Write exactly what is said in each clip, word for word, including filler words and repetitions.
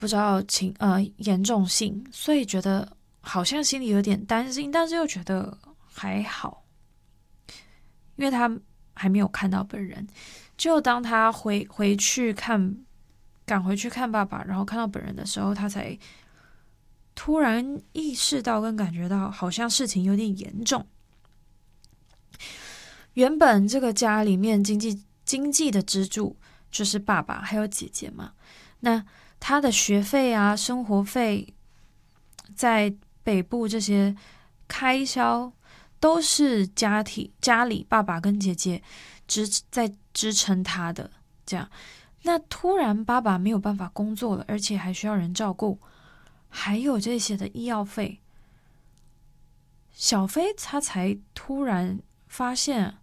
不知道情呃严重性，所以觉得好像心里有点担心，但是又觉得还好，因为他还没有看到本人。就当他回回去看，赶回去看爸爸，然后看到本人的时候，他才突然意识到跟感觉到，好像事情有点严重。原本这个家里面经济经济的支柱就是爸爸还有姐姐嘛，那他的学费啊、生活费，在北部这些开销都是家庭家里爸爸跟姐姐支在支撑他的。这样，那突然爸爸没有办法工作了，而且还需要人照顾，还有这些的医药费，小飞他才突然发现，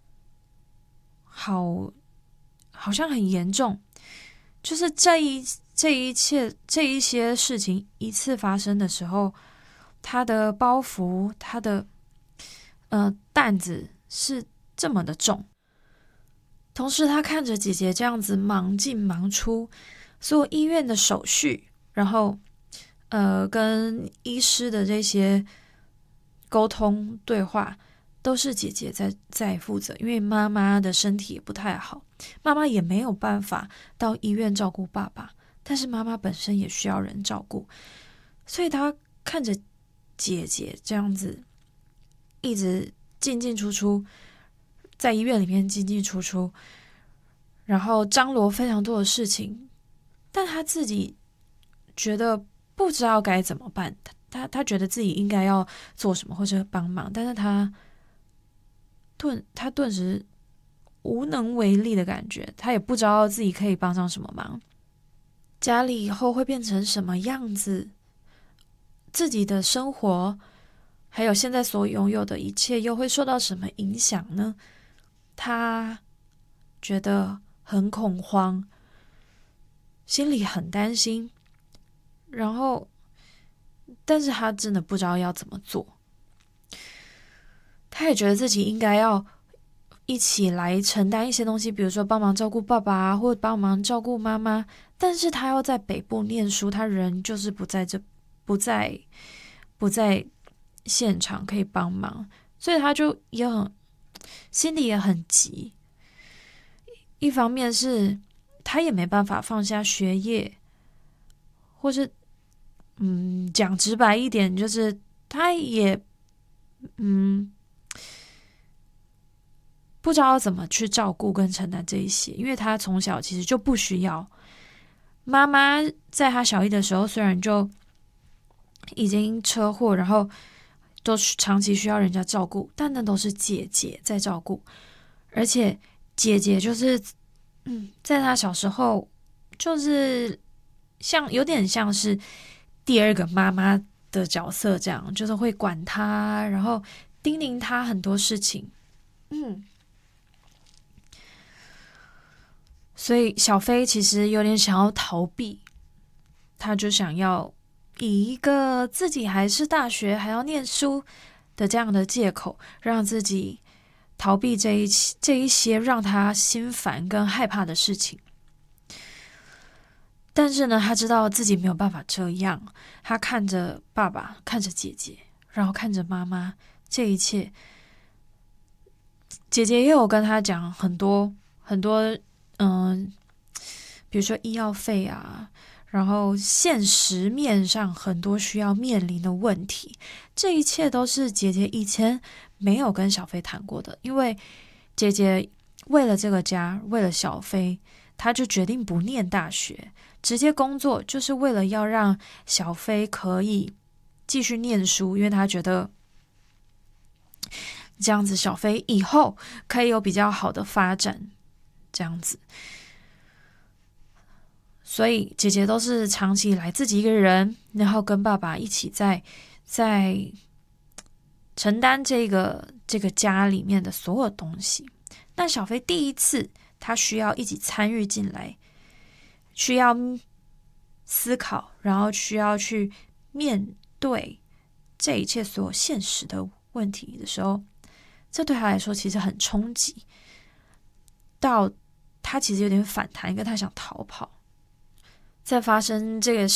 好，好像很严重，就是这一这一切这一些事情一次发生的时候，他的包袱，他的呃担子是这么的重。同时，他看着姐姐这样子忙进忙出，所有医院的手续，然后呃跟医师的这些沟通对话，都是姐姐在在负责，因为妈妈的身体也不太好，妈妈也没有办法到医院照顾爸爸，但是妈妈本身也需要人照顾，所以他看着姐姐这样子一直进进出出，在医院里面进进出出，然后张罗非常多的事情，但他自己觉得不知道该怎么办，他他他觉得自己应该要做什么或者帮忙，但是他顿他顿时无能为力的感觉，他也不知道自己可以帮上什么忙，家里以后会变成什么样子，自己的生活还有现在所拥有的一切又会受到什么影响呢？他觉得很恐慌，心里很担心，然后但是他真的不知道要怎么做。他也觉得自己应该要一起来承担一些东西，比如说帮忙照顾爸爸啊，或者帮忙照顾妈妈，但是他要在北部念书，他人就是不在这不在不在现场可以帮忙，所以他就也很心里也很急。一方面是他也没办法放下学业，或是嗯讲直白一点，就是他也嗯不知道怎么去照顾跟承担这一些，因为他从小其实就不需要妈妈，在他小一的时候虽然就已经车祸，然后都长期需要人家照顾，但那都是姐姐在照顾，而且姐姐就是嗯，在他小时候就是像有点像是第二个妈妈的角色，这样就是会管他，然后叮咛他很多事情。嗯，所以小飞其实有点想要逃避，他就想要以一个自己还是大学还要念书的这样的借口，让自己逃避这一这一些让他心烦跟害怕的事情。但是呢，他知道自己没有办法这样，他看着爸爸，看着姐姐，然后看着妈妈，这一切，姐姐也有跟他讲很多很多，嗯，比如说医药费啊，然后现实面上很多需要面临的问题，这一切都是姐姐以前没有跟小飞谈过的，因为姐姐为了这个家，为了小飞，她就决定不念大学，直接工作，就是为了要让小飞可以继续念书，因为她觉得这样子小飞以后可以有比较好的发展，这样子。所以姐姐都是长期以来自己一个人，然后跟爸爸一起在在承担这个这个家里面的所有东西。那小飞第一次他需要一起参与进来，需要思考，然后需要去面对这一切所有现实的问题的时候，这对他来说其实很冲击，到他其实有点反弹，跟他想逃跑。在发生这个